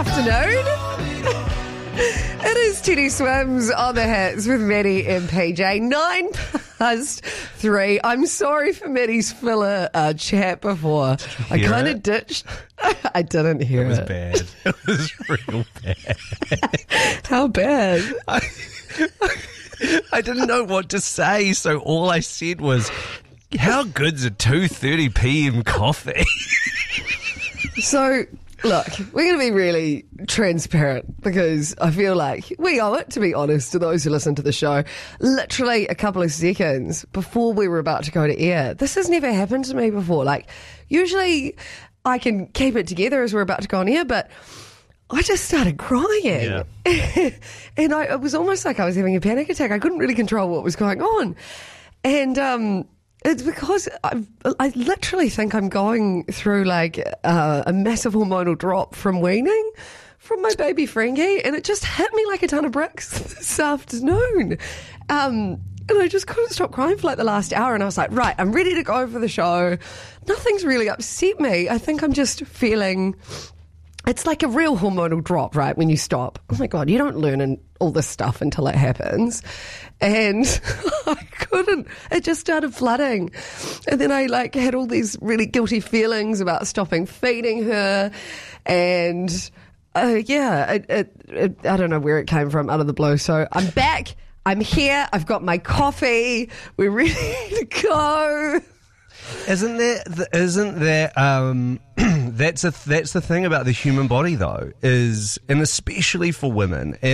afternoon. It is Teddy Swims on the hits with Maddie and PJ. 3:09. I'm sorry for Maddie's filler chat before. I kind of ditched. I didn't hear it. It was bad. It was real bad. How bad? I didn't know what to say, so all I said was, how good's a 2:30 p.m. coffee? So, look, we're going to be really transparent because I feel like we owe it, to be honest, to those who listen to the show. Literally a couple of seconds before we were about to go to air. This has never happened to me before. Like, usually I can keep it together as we're about to go on air, but I just started crying. Yeah. And it was almost like I was having a panic attack. I couldn't really control what was going on. And it's because I literally think I'm going through like a massive hormonal drop from weaning from my baby Frankie, and it just hit me like a ton of bricks this afternoon. And I just couldn't stop crying for like the last hour, and I was like, right, I'm ready to go for the show. Nothing's really upset me. I think I'm just feeling... It's like a real hormonal drop, right, when you stop. Oh, my God, you don't learn all this stuff until it happens. And I couldn't. It just started flooding. And then I, had all these really guilty feelings about stopping feeding her. And, I don't know where it came from, out of the blue. So I'm back. I'm here. I've got my coffee. We're ready to go. Isn't there that's the thing about the human body though, and especially for women.